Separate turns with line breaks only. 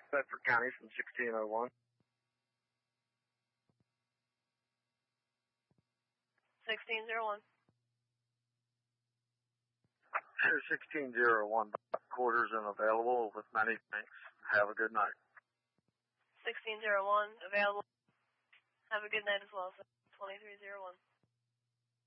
Bedford County from 1601.
1601.
Sure, 1601. Quarters and available with many thanks. Have a good night.
1601, available. Have a good night as well, sir. 2301.